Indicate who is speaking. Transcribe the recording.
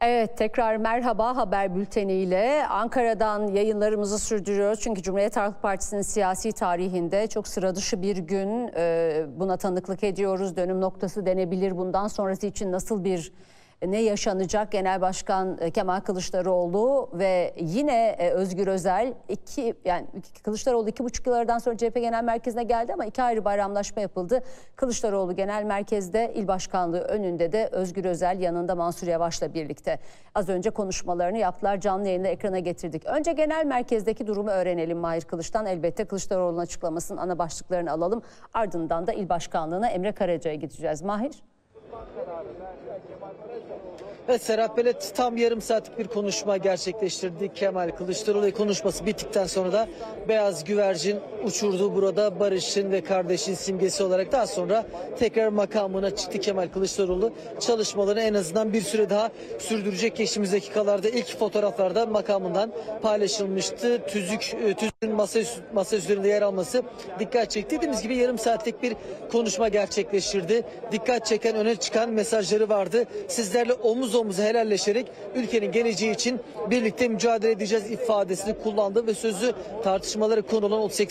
Speaker 1: Evet, tekrar merhaba haber bülteniyle Ankara'dan yayınlarımızı sürdürüyoruz. Çünkü Cumhuriyet Halk Partisi'nin siyasi tarihinde çok sıra dışı bir gün, buna tanıklık ediyoruz. Dönüm noktası denebilir. Bundan sonrası için ne yaşanacak? Genel Başkan Kemal Kılıçdaroğlu ve yine Özgür Özel Kılıçdaroğlu 2,5 yıl aradan sonra CHP Genel Merkezi'ne geldi ama iki ayrı bayramlaşma yapıldı. Kılıçdaroğlu Genel Merkez'de, İl Başkanlığı önünde de Özgür Özel yanında Mansur Yavaş'la birlikte. Az önce konuşmalarını yaptılar. Canlı yayında ekrana getirdik. Önce Genel Merkez'deki durumu öğrenelim Mahir Kılıç'tan. Elbette Kılıçdaroğlu'nun açıklamasının ana başlıklarını alalım. Ardından da İl Başkanlığı'na Emre Karaca'ya gideceğiz. Mahir.
Speaker 2: Evet, Serap Belet tam yarım saatlik bir konuşma gerçekleştirdi. Kemal Kılıçdaroğlu konuşması bittikten sonra da beyaz güvercin uçurdu burada barışın ve kardeşin simgesi olarak. Daha sonra tekrar makamına çıktı Kemal Kılıçdaroğlu. Çalışmalarını en azından bir süre daha sürdürecek. Geçtiğimiz dakikalarda ilk fotoğraflarda makamından paylaşılmıştı. Tüzüğün masa üzerinde yer alması dikkat çekti. Dediğimiz gibi yarım saatlik bir konuşma gerçekleştirdi. Dikkat çeken, öne çıkan mesajları vardı. Sizlerle omuz omuza helalleşerek ülkenin geleceği için birlikte mücadele edeceğiz ifadesini kullandı ve sözü tartışmaları konu olan